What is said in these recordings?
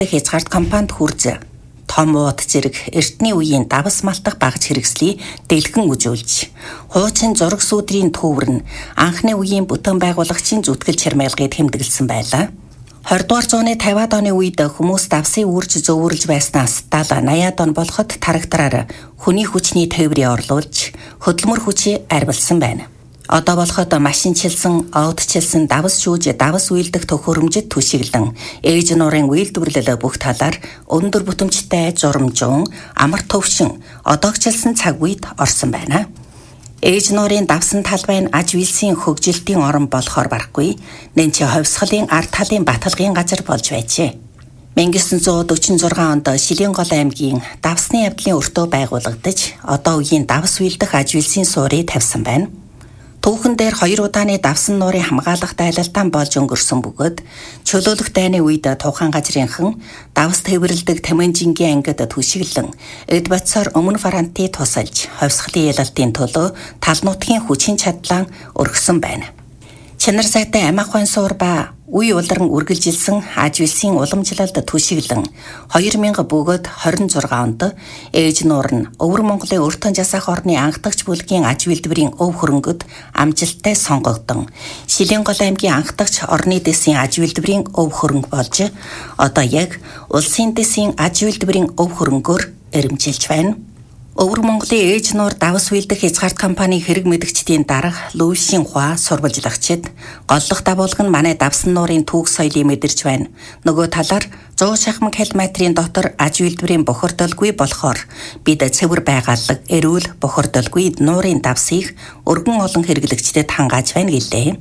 хязгаарт компанид хүрж том ууд зэрэг эртний үеийн давс малтах багж хэрэгслийг дэлгэн үзүүлж, хуучин зураг сүдрийн төвөр нь анхны үеийн бүтэн байгуулагчийн зүтгэл чармайлгыг тэмдэглэсэн байлаа. 20 дугаар зууны 50-аад оны үед хүмүүс давсын үрж зөөвөрлж байснаас 70-80-аад он болоход трактораар хүний хүчний тээврийг орлуулж, хөдөлмөр хүчийг арвилсан байна. Одоо болоход машинчилсан, оодчилсан давс шүүж, давс үйлдэх төхөөрөмжөд түшиглэн, ээж нуурын үйлдвэрлэл бүх талаар өндөр бүтэмжтэй журамжуун, амар төвшин, одоогчилсан цаг үед орсон байна. Ээж нуурын давсан талбай нь аж үйлсийн хөгжилтийн орон болохоор барахгүй, нэнчи ховсгалын ард талын баталгын газар болж байжээ. 1946 онд Шилэнгол аймгийн давсны явдлын өртөө байгуулагдаж, одоо үеийн давс үйлдэх аж үйлсийн суурийг тавьсан байна. Түүхэн дээр 2 удааны давсан нуурын хамгаалах дайлалтан болж өнгөрсөн бөгөөд чөлөөлөх дайны үед тухайн газрынхан давс тээвэрлдэг Тэмэнжингийн ангид түшиглэн эд бодисоор өмнө фаранти тусалж ховсгалын ялалтын төлөө тал нутгийн хүчин чадлаа өргөсөн байна. Чанар сайтай Амахвайн суур ба үе улиран үргэлжилсэн аж үйлсийн уламжлалд түшиглэн 2000 бөгөөд 26 онд ээж нуур нь Өвөр Монголын өртөн жасах орны анхдагч бүлгийн аж үйлдвэрийн өв хөрөнгөд амжилттай сонгогдсон. Шилэнгол аймгийн анхдагч орны дэсийн аж үйлдвэрийн өв хөрөнгө болж одоо яг улсын дэсийн аж үйлдвэрийн өв хөрөнгөөр эрэмжилж байна. Өвөр Монголын ээж нуур давс үйлдэх хязгаарт компани хэрэг мэдгчдийн дарга Лүшин Хуа сурвалжлагчид голлох дагуулга нь манай давсан нуурын түүх соёлыг мэдэрч байна. Нөгөө талаар 100 шахмаг километрийн дотор аж үйлдвэрийн бохирдолгүй болохоор бид цэвэр байгaalлаг, эрүүл бохирдолгүй нуурын давсыг өргөн олон хэрэглэгчдэд хангааж байна гэлээ.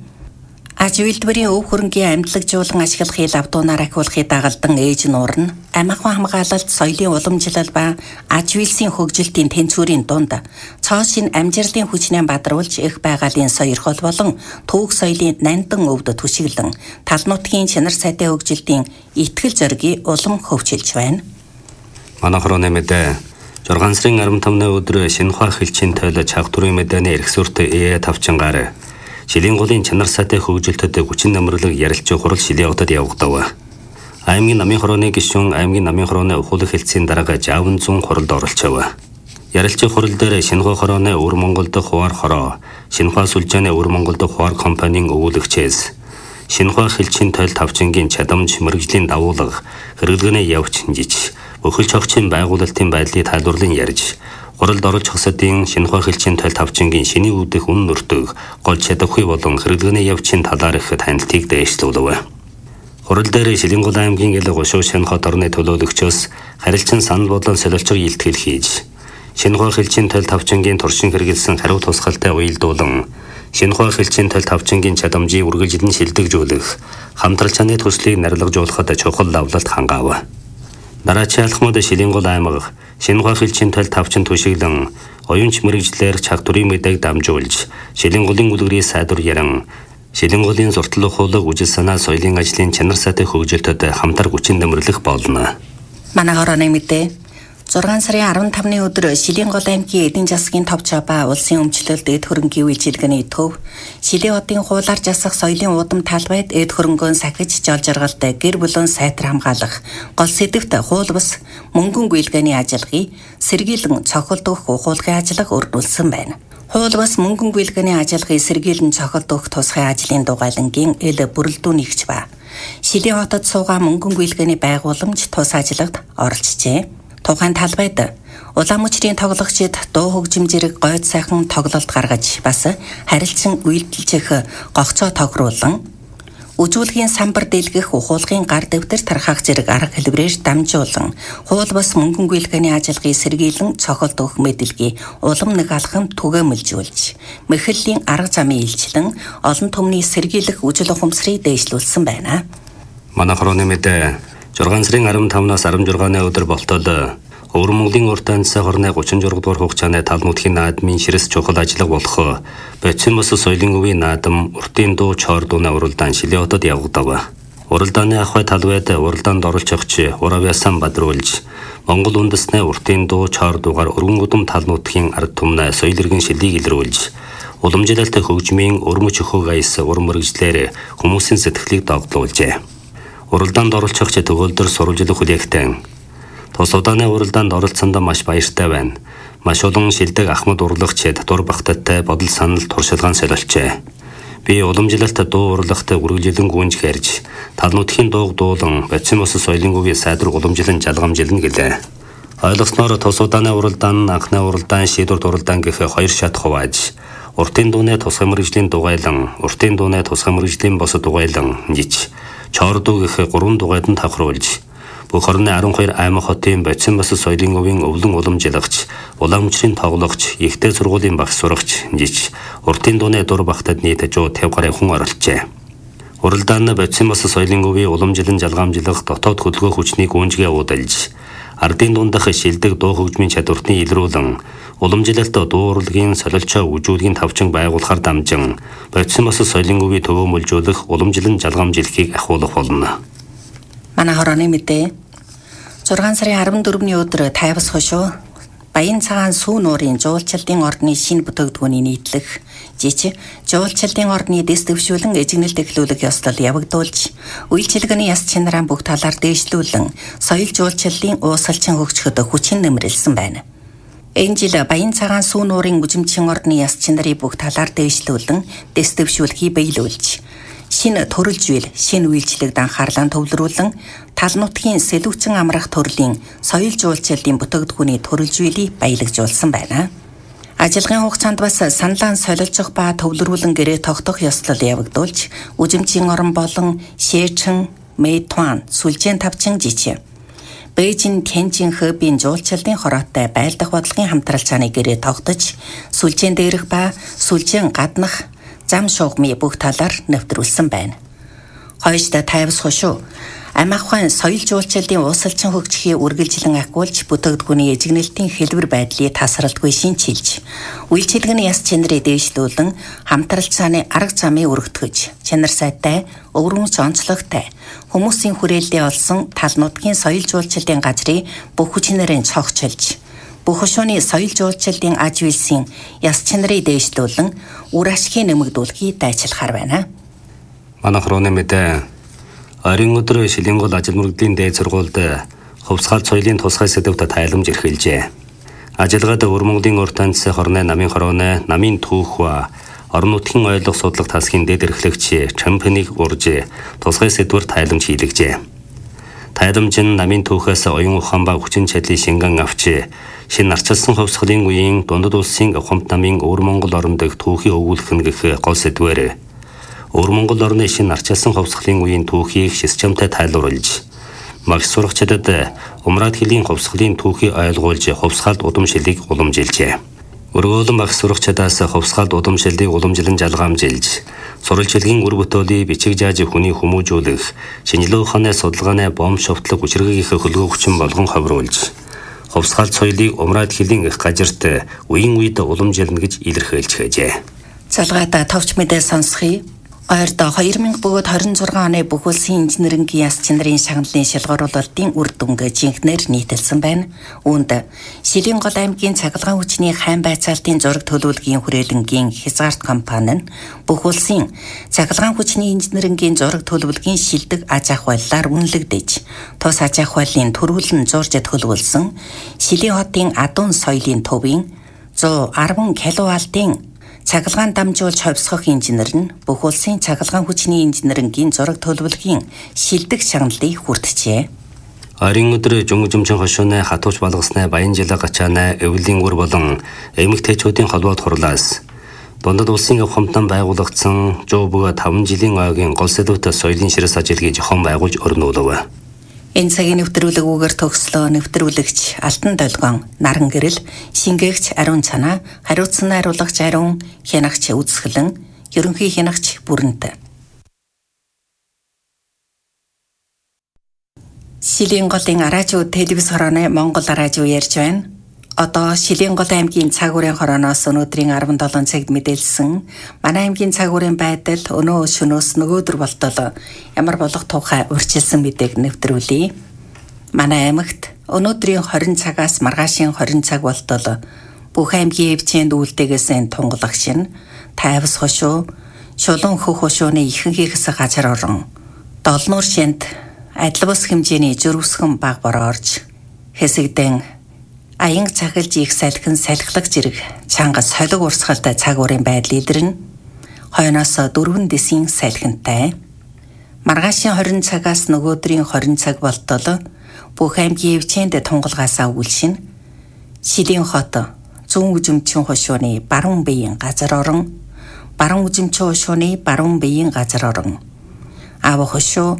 Аж үйлдвэрийн өв хөрөнгийн амьдлагжуулан ашиглах ил авдуунаар ахиулахыг дагалдан ээж нуур нь Амахвайн хамгаалалт, соёлын уламжлал ба аж үйлсийн хөгжилтийн тэнцвэрийн дунд цоо шин амжирлын хүчнээ бадруулж их байгалийн сойрхол болон түүх соёлын нандин өвд түшиглэн тал нутгийн чанар сайтай хөгжилтийн итгэл зоригийг улам хөгжүүлж байна. Манай хорооны мэдээ 6 сарын 15-ны өдөр Шинэхуа хэлчийн тойл чаг төрийн мэдээний эрх сүртэй тавчингаар Шилэнголын чанар сайтай хөгжилтөд хүчин намралаг ярилцах хурал шилэн удаад явагдав. Аймгийн намын хорооны гишүүн аймгийн намын хорооны ухуулах хэлтсийн дарга Жавн зүүн хуралд оролцов. Ярилцах хурал дээр Шинэхуа хорооны Өвөр Монгол дахь хуваар хороо, Шинэхуа сүлжээний Өвөр Монгол дахь хуваар компанийн өвүүлэгчээс Шинэхуа хэлчийн тойл тавчингийн чадамж мэрэгжлийн давуулга, хэрэглэгээний явц жиж, өхөлч огчийн байгуулалтын байдлыг тайлбарлан ярьж хуралд орж хосодын Шинэхуа хэлчийн тойл тавчингийн шиний үүдэх үнэн өртөг гол чадахүй болон хэрэглэгээний явцын талаар их танилцыг дэвшлүүлв. Хурал дээр Шилэнгол аймгийн ил гушуу Шинэхуа орны төлөөлөгчөөс харилцан санал бодлон солилцоо илтгэл хийж Шинэхуа хэлчийн тойл тавчингийн туршин хэрэгэлсэн хариу тусгалтай уялдуулан Шинэхуа хэлчийн тойл тавчингийн чадамжийг үргэлжлэн шилдэгжүүлэх хамтрал чанарын төслийг нарилгажуулахад чухал давлалт хангаав. Дараачийн алхмад Шилэнгол аймаг Шинэхуа хэлчийн тойл тавчин түшиглэн оюунч мэрэгжлэр чаг төрийн мэдээг дамжуулж Шилэнголын үлгэрийн сайдвар яран Шилэнголын зуртал ухуулаг үжил санаа соёлын ажлын чанар сайтай хөгжилтөд хамтар хүчин нэмэрлэх болно. Манай хорооны мэдээ 6 сарын 15-ны өдөр Шилэнгол аймгийн эдийн засгийн товч ба улсын өмчлөлд эд хөрөнгийн үйлчилгээний төв Шилэн хотын хуулаар жасах соёлын уудам талбайд эд хөрөнгөө сахиж жолжиргалт гэр бүлэн сайтар хамгаалах гол сэдэвт хууль бус мөнгөн гүйлгээний ажиллагааг сэргийлэн цохилдох ухуулгын ажиллага өрнүүлсэн байна. Хууль бус мөнгөн гүйлгээний ажиллагааг сэргийлэн цохилдох тусгай ажлын дугайлангийн ил бүрэлдүүнийгч ба Шилэн хотод суугаа мөнгөн гүйлгээний байгууламж тус ажиллагад оролцжээ. Тухайн талбайд улаан мөчрийн тоглогчид дуу хөгжим зэрэг гойд сайхан тоглолт гаргаж бас харилцан үйлдэлжих гогцоо тохируулан үзүүлгийн самбар дэлгэх ухуулгын гар дэвтэр тархах зэрэг арга хэлбэрээр дамжуулан хууль бус мөнгөн гүйлгээний ажиллагааг сэргийлэн цохолт өгөх мэдээллийг улам нэг алхам түгээмэлжүүлж мэхэллийн арга замын илчлэн олон түмний сэргийлэх үжил ухамсарыг дэвшлүүлсэн байна. Манай хорооны мэдээ 6 сарын 15-наас 16-ны өдөр болтол Өвөр Монголын урт амьсгал хорны 36 дугаар хугацааны тал нутгийн наадмын ширэс чухал ажиллага болох Боцин бос соёлын өвийн наадам уртын дуу чоор дууны уралдаан Шилэн хотод явагдав. Уралдааны ахуй талбайд уралдаанд оролцож өгч уравьяасан бадруулж Монгол үндэстний уртын дуу чоор дуугаар өргөн удам тал нутгийн ард түмний соёл иргэн шилийг илрүүлж уламжлалт хөгжмийн өрмөч өхөг аяс ур мэрэгжлэр хүмүүсийн сэтгэлийг догдуулжээ. Уралдаанд оролцогч төгөөлдөр сурвалжлах хүлээгтэн. Тус удааны уралдаанд оролцсонд маш баяртай байна. Маш олон шилдэг Ахмад урлагчид дур багтаттай бодол санал туршилгаан солилжээ. Би уламжлалт дуу урлагт үргэлжлэн гүнж хэрж, тал нутгийн дууг дуулан, бодсон бос соёлын өвийн сайдар уламжлан жалгамжилна гэлээ. Ойлгосноор тус удааны уралдаан, анхны уралдаан, шийдвэрт уралдаан гэх хоёр шат хувааж, уртын дууны тусгай мэргэжлийн дугайлан, уртын дууны тусгай мэргэжлийн бос дугайлан жиж, чордуу гэх 3 дугайд нь тавхруулж, бүх орны 12 аймаг хотын бодсон бос соёлын өвийн өвлөн уламжлагч, уламжлалын тоглогч, ихтэй сургуулийн багш сурагч жиж, уртын дууны дур багтад нийт 150 гаруй хүн оролцжээ. Уралдаанд бодсон бос соёлын өвийн уламжлалын жалгамжлах дотоод хөдөлгөөн хүчний гүнжгээ уудалж, ардын дундах шилдэг дуу хөгжмийн чадвартны илрүүлэн, уламжлалт дуу урлагийн солилцоо үжүүлгийн тавчинг байгуулахаар дамжин, бодсон бос соёлын өвийн төвөөмөлжүүлэх уламжлалын жалгамжилхийг ахиулах болно. Манай хорооны мэдээ 6 сарын 14-ний өдөр тайвас хошуу Баян цагаан сүү нуурын жуулчлалын ордны шинэ бүтээгдэхүүний нийтлэх жиж жуулчлалын ордны дэс дэвшүүлэн эжигнэлт эхлүүлэх ёслол явагдуулж үйлчилгээний яс чанараа бүх талаар дээшлүүлэн соёл жуулчлалын уусгалчин хөгжөхөд хүчин нэмрэлсэн байна. Энэ жил Баян цагаан сүү нуурын үжимчин ордны яс чанарыг бүх талаар дээшлүүлэн дэс дэвшүүлэхийг биелүүлж шинэ төрөлжүүл, шинэ үйлчлэгт анхаарлаа төвлөрүүлэн тал нутгийн сэлүүцэн амрах төрлийн соёл жуулчлалын бүтээгдэхүүний төрөлжүүлийг баялагжуулсан байна. Ажиллагааны хугацаанд бас саналаан солилцох ба төвлөрүүлэн гэрээ тогтоох ёслол явагдуулж, үжимчин орон болон Шээчин, Мэйтуан, Сүлжээн тавчин жичээ. Бээжин, Тянжин, Хэбийн жуулчлалын хороотой байлдах бодлогын хамтрал цааны гэрээ тогтож, Сүлжээн дээрх ба Сүлжээн гаднах зам шугамын бүх талаар нэвтрүүлсэн байна. Хойшд тайвас хошуу амаахын соёл жуулчлалын уусгалчин хөгжихийг үргэлжлэн ахиулж бүтээгдэхүүний эжигнэлтийн хэлбэр байдлыг тасралтгүй шинчилж, үйлчилгээний яс чанарыг дээшлүүлэн хамтрал цааны арга замыг өргөтгөж, чанар сайтай, өвөрмөц онцлогтой хүмүүсийн хүрээлэлд олсон тал нутгийн соёл жуулчлалын газрыг бүх хүчнэрийн цогцолж, бүх хошууны соёл жуулчлалын аж үйлсийн яс чанарыг дээшлүүлэн үр ашгийг нэмэгдүүлэхийг дайчилахаар байна. Манай хорооны мэдээ ойрын өдөр Шилэнгол ажил мөрөгдлийн дээд сургуульд хувьсгал соёлын тусгай сэдвт тайламж эрхэлжээ. Ажиллагаад Өвөр Монголын урт таньцсан хорны намын хорооны намын түүх ба орон нутгийн ойлгох судлах тасгийн дэд эрхлэгч чемпионыг урж тусгай сэдвэр тайламж хийлгэжээ. Тайламж нь намын түүхээс оюун ухаан ба хүчин чадлыг шингэн авч шинэ арчилсан хувьсгалын үеийн дундад улсын ухамт намын Өвөр Монгол орон дэх түүхийг өгүүлэх нь гэх гол сэдвээр Өвөр Монгол орны шинэ арчилсан хувьсгалын үеийн түүхийг системтэй тайлбарлаж, магш сурагчдад умраад хилийн хувьсгалын түүхийг ойлгуулж хувьсгалд удамшилыг уламжилжээ. Өргөөлөн багш сурагчдаас хувьсгалд удамшилыг уламжлан жалгаамжилж, сурвалжилгийн үр бүтээлийг бичиг зааж хүний хүмүүжүүлэх, шинжилгээ ухааны судалгааны бомб шовтлог хүчирхэгийнх хөлгөө хүчин болгон ховруулж, хувьсгал соёлыг умраад хилийн их газарт үеийн үед уламжилна гэж илэрхийлж хэжээ. Залгаата товч мэдээ сонсхий. Ойрд 2026 оны бүх улсын инженерингийн яс чанарын шагналын шалгаруулалтын үр дүнг жинхнээр нийтэлсэн байна. Үүнд Шилэнгол аймгийн цахилгаан хүчний хайн байцаалтын зураг төлөвлөгийн хүрээлэнгийн Хязгаарт компани нь бүх улсын цахилгаан хүчний инженерингийн зураг төлөвлөгийн шилдэг аж ахуйллаар үнэлэгдэж, тус аж ахуйлын төрүүлэн зурж төлөвлөсөн Шилийн хотын Адуун соёлын төвийн 110 кВт-ийн цахилгаан дамжуулж хувьсгах инженер нь бүх улсын цахилгаан хүчний инженерингийн зураг төлөвлөгийн шилдэг шагналыг хүртжээ. Ойрын өдөр жумжумчин хошууны хатууч болгосны Баян жилэ гачааны эвлэлийн үр болон эмэгтэйчүүдийн холбоот хурлаас дундад улсын ухамтан байгуулагдсан 100 5 жилийн ойгийн гол сэдвүүт соёлын ширээс ажиллагийг жохон байгуулж өрнүүлв. Энэ цагийн нэвтрүүлэг төгслөө нэвтрүүлэгч Алтан Долгон, Наран Гэрэл, Шингээгч Ариун Цанаа, хариуцсан найруулагч Ариун, хянагч Үзсгэлэн, ерөнхий хянагч Бүрэнт. Шилэнголын радио телевиз хорооны Монгол радио ярьж байна. Одоо Шилэнгол аймгийн цаг үеийн хорооноос өнөөдрийн 17 цагт мэдээлсэн манай аймгийн цаг үеийн байдал өнөө шөнөөс нөгөөдөр болтол ямар болох тухай урьдчилсан мэдээг нэвтрүүлье. Манай аймагт өнөөдрийн 20 цагаас маргаашийн 20 цаг болтол бүх аймгийн эвчээнд үйлдэгээс тунгалагч нь тайвас хошуу, шулуун хөх хошууны ихэнх хэсэг газар орон Долнуур шинт адил бус хэмжээний жирүүсгэн баг бороорж хэсэгдэн аян цахилж их салхин салхилах зэрэг чанга солиг урсгалтай цаг уурын байдал илэрнэ. Хойноос 4 дэсийн салхинтай. Маргаашийн 20 цагаас нөгөөдрийн 20 цаг болтол бүх аймгийн эвчээнд тунгалгаасаа үлшин Шилийн хот зүүн үзэмчийн хошууны баруун биеийн газар орон баруун үзэмчийн хошууны баруун биеийн газар орон Ав хошуу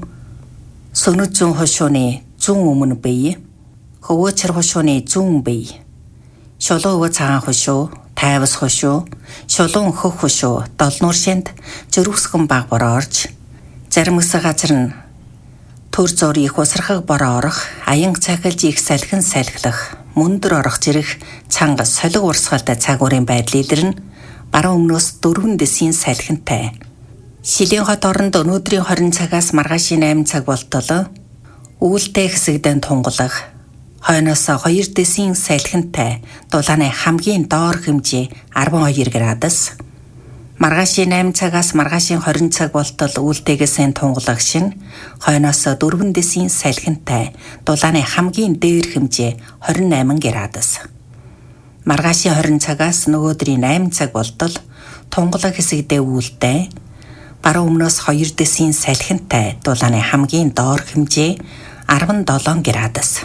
Сөнөд зүүн хошууны зүүн өмнө бие Хөвөөчр хошууны зүүн бие Шулуун өв цагаан хошуу Тайвас хошуу Шулуун хөх хошуу Долнуур шинд жирүүсгэн баг бороорж зарим хэсэг газар нь төр зургийн их усрахаг бороо орох аян цахилж их салхин салхилах мөндөр орох зэрэг цанга солиг урсгалтай цаг уурын байдал илэрнэ. Баруун өмнөөс 4 дэсийн салхинтай. Шилийн хот оронд өнөөдрийн 20 цагаас маргаашийн 8 цаг болтол үүлтэй хэсэгдэн тунгалах хойноос 2 дэсийн салхинтай дулааны хамгийн доор хэмжээ 12 градус. Маргаашийн 8 цагаас маргаашийн 20 цаг болтол үүлтэйгээс тунгалах шин хойноос 4 дэсийн салхинтай дулааны хамгийн дээр хэмжээ 28 градус. Маргаашийн 20 цагаас нөгөөдрийн 8 цаг болтол тунгалах хэсэгдээ үүлтэй баруун өмнөөс 2 дэсийн салхинтай дулааны хамгийн доор хэмжээ 17 градус.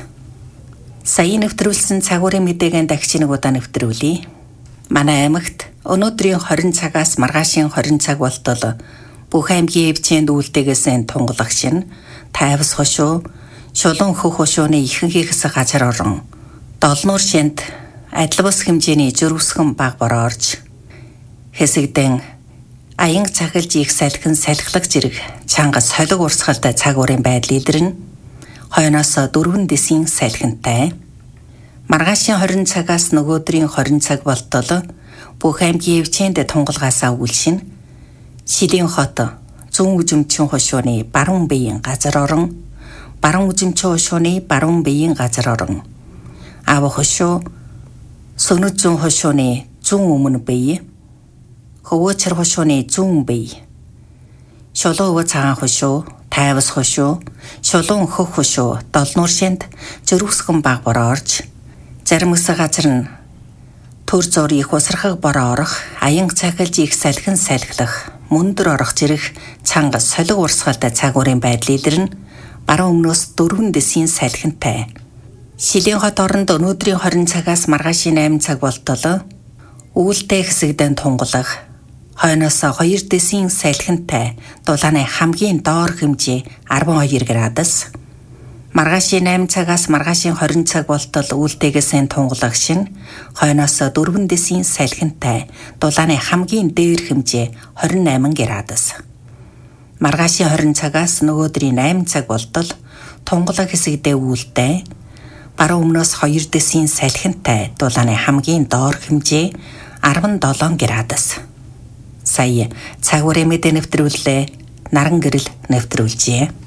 Сая нэвтрүүлсэн цагуурын мэдээгийн дахиж нэг удаа нэвтрүүлье. Манай аймагт өнөөдрийн 20 цагаас маргаашийн 20 цаг болтол бүх аймгийн эвчээнд үүлтэйгээс тунгалах шин Тайвас хошуу Шулуун хөх хошууны ихэнх хэсэг газар орон Долнуур шинд адил бус хэмжээний жирүүсгэн баг бороорж хэсэгдэн аян цахилж их салхин салхилах зэрэг чанга солиг урсгалтай цаг уурын байдал илэрнэ. Хойноос 4 дэсийн салхинтай. Маргаашийн 20 цагаас нөгөөдрийн 20 цаг болтол бүх аймгийн эвчээнд тунгалгаасаа үлшин Шилийн хот зүүн үзэмчийн хошууны баруун биеийн газар орон баруун үзэмчийн хошууны баруун биеийн газар орон Ав хошуу Сөнөд зүүн хошууны зүүн өмнө бие Хөвөөчр хошууны зүүн бие Шулуун өв цагаан хошуу Тайвас хошуу Шулуун хөх хошуу Долнуур шинд жирүүсгэн баг бороорж зарим хэсэг газар нь төр зургийн их усрахаг бороо орох аян цахилж их салхин салхилах мөндөр орох зэрэг цанга солиг урсгалтай цаг уурын байдал илэрнэ. Баруун өмнөөс 4 дэсийн салхинтай. Шилийн хот оронд өнөөдрийн 20 цагаас маргаашийн 8 цаг болтол үүлтэй хэсэгдэн тунгалах хойноос 2 дэсийн салхинтай дулааны хамгийн доор хэмжээ 12 градус. Маргаашийн 8 цагаас маргаашийн 20 цаг болтол үүлтэйгээс тунгалах шин хойноос 4 дэсийн салхинтай дулааны хамгийн дээр хэмжээ 28 градус. Маргаашийн 20 цагаас нөгөөдрийн 8 цаг болтол тунгалах хэсэгдээ үүлтэй баруун өмнөөс 2 дэсийн салхинтай дулааны хамгийн доор хэмжээ 17 градус. Сая цагуурын мэдээ нэвтрүүллээ. Наран гэрэл нэвтрүүлжээ.